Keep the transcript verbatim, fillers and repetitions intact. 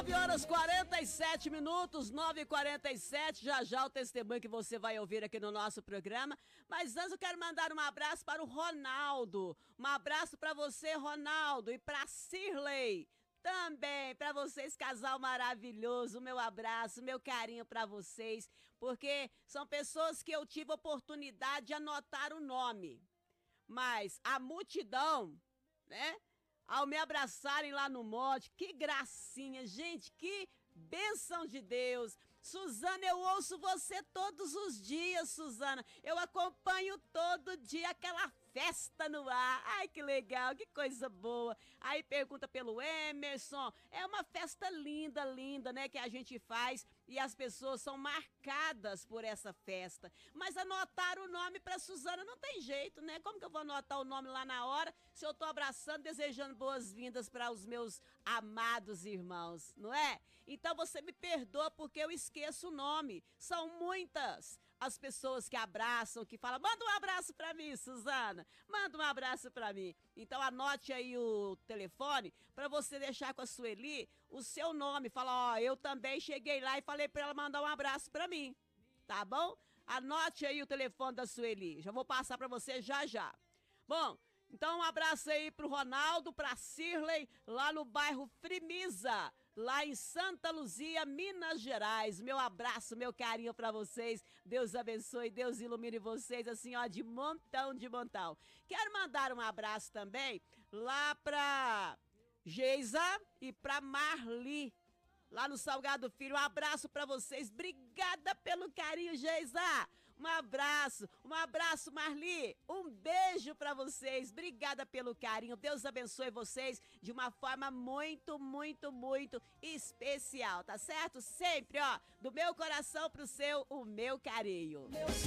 nove horas e quarenta e sete minutos, nove e quarenta e sete, já já o testemunho que você vai ouvir aqui no nosso programa. Mas antes eu quero mandar um abraço para o Ronaldo. Um abraço para você, Ronaldo, e para Cirlei. Também para vocês, casal maravilhoso, meu abraço, meu carinho para vocês, porque são pessoas que eu tive oportunidade de anotar o nome. Mas a multidão, né? Ao me abraçarem lá no monte, que gracinha, gente, que bênção de Deus. Suzana, eu ouço você todos os dias, Suzana. Eu acompanho todo dia aquela festa no ar. Ai, que legal, que coisa boa. Aí pergunta pelo Emerson. É uma festa linda, linda, né, que a gente faz e as pessoas são marcadas por essa festa. Mas anotar o nome pra Suzana não tem jeito, né? Como que eu vou anotar o nome lá na hora se eu tô abraçando, desejando boas-vindas para os meus amados irmãos, não é? Então você me perdoa porque eu esqueço o nome. São muitas as pessoas que abraçam, que falam, manda um abraço pra mim, Suzana. Manda um abraço pra mim. Então anote aí o telefone pra você deixar com a Sueli o seu nome. Fala, ó, eu também cheguei lá e falei pra ela mandar um abraço pra mim. Tá bom? Anote aí o telefone da Sueli. Já vou passar pra você já já. Bom, então um abraço aí pro Ronaldo, pra Cirlei, lá no bairro Frimisa, lá em Santa Luzia, Minas Gerais. Meu abraço, meu carinho pra vocês. Deus abençoe, Deus ilumine vocês, assim, ó, de montão, de montão. Quero mandar um abraço também lá pra Geisa e pra Marli, lá no Salgado Filho. Um abraço pra vocês. Obrigada pelo carinho, Geisa. Um abraço, um abraço, Marli. Um beijo pra vocês. Obrigada pelo carinho. Deus abençoe vocês de uma forma muito, muito, muito especial, tá certo? Sempre, ó, do meu coração pro seu, o meu carinho.